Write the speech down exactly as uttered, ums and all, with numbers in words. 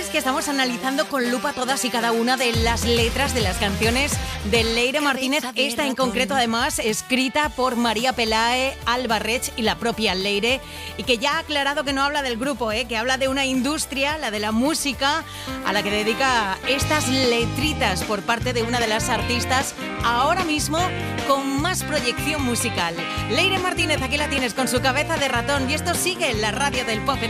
que estamos analizando con lupa todas y cada una de las letras de las canciones de Leire Martínez. Esta en concreto, además, escrita por María Pelae, Alba Reig y la propia Leire, y que ya ha aclarado que no habla del grupo, ¿eh? Que habla de una industria, la de la música, a la que dedica estas letritas por parte de una de las artistas ahora mismo con más proyección musical. Leire Martínez, aquí la tienes con su cabeza de ratón, y esto sigue en la radio del pop en